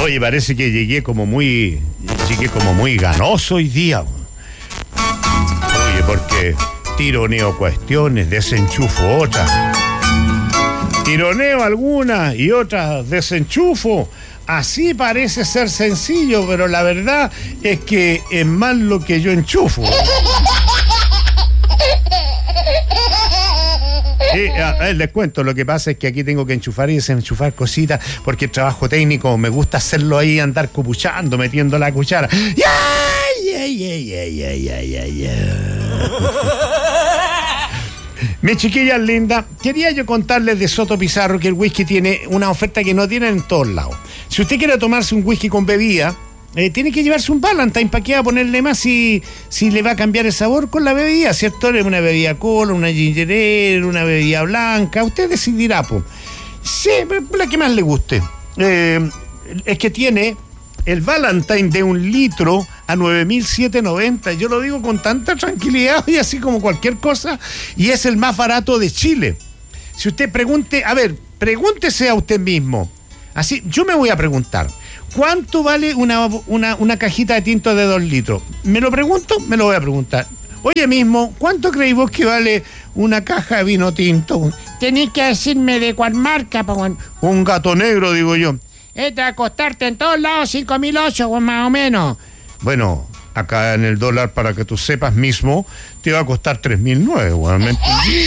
Oye, parece que llegué como muy ganoso hoy día. Oye, porque tironeo cuestiones, desenchufo otras. Tironeo algunas y otras desenchufo. Así parece ser sencillo, pero la verdad es que es más lo que yo enchufo. Les cuento, lo que pasa es que aquí tengo que enchufar y desenchufar cositas, porque el trabajo técnico me gusta hacerlo ahí, andar cupuchando, metiendo la cuchara. Mis chiquillas lindas, quería yo contarles de Soto Pizarro que el whisky tiene una oferta que no tienen en todos lados. Si usted quiere tomarse un whisky con bebida, tiene que llevarse un Valentine. ¿Para qué va a ponerle más si le va a cambiar el sabor con la bebida? ¿Cierto? Una bebida cola, una ginger ale, una bebida blanca. Usted decidirá, pues. Sí, la que más le guste. Es que tiene el Valentine de 1 litro a 9.790. Yo lo digo con tanta tranquilidad y así como cualquier cosa. Y es el más barato de Chile. Si usted pregúntese a usted mismo. Así, yo me voy a preguntar. ¿Cuánto vale una cajita de tinto de 2 litros? ¿Me lo pregunto? Me lo voy a preguntar. Oye mismo, ¿cuánto creéis vos que vale una caja de vino tinto? Tenéis que decirme de cuál marca, pues. Un Gato Negro, digo yo. Este va a costarte en todos lados 5.008, más o menos. Bueno, acá en el dólar, para que tú sepas mismo, te va a costar 3.009, weón. ¿Me entendí?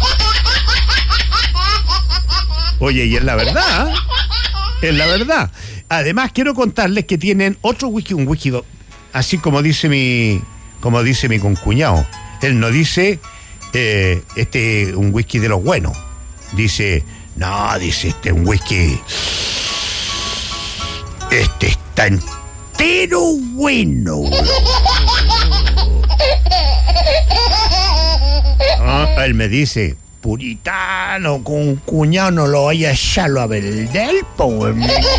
Oye, y es la verdad. Es la verdad. Además, quiero contarles que tienen otro whisky, un whisky, así como dice mi concuñado. Él no dice, un whisky de los buenos. Dice, este es un whisky. Este está entero bueno. Él me dice, puritano, con un cuñado no lo vaya a echarlo a vender, pues.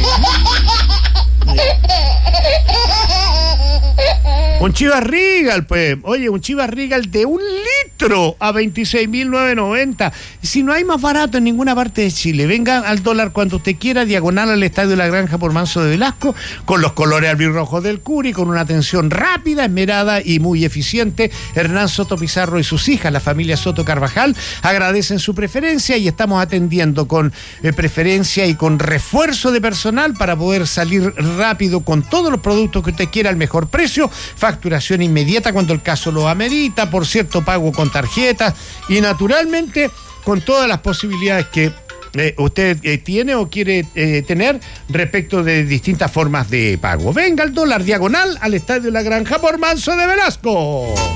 Un Chivas Regal, pues. Oye, un Chivas Regal de 1 litro a 26.990. Si no hay más barato en ninguna parte de Chile, venga al dólar cuando usted quiera, diagonal al Estadio La Granja por Manso de Velasco, con los colores albirrojos del Curi, con una atención rápida, esmerada y muy eficiente. Hernán Soto Pizarro y sus hijas, la familia Soto Carvajal, agradecen su preferencia y estamos atendiendo con preferencia y con refuerzo de personal para poder salir rápido con todos los productos que usted quiera al mejor precio. Facturación inmediata cuando el caso lo amerita, por cierto, pago con tarjetas y naturalmente con todas las posibilidades que usted tiene o quiere tener respecto de distintas formas de pago. Venga al dólar, diagonal al Estadio La Granja por Manso de Velasco.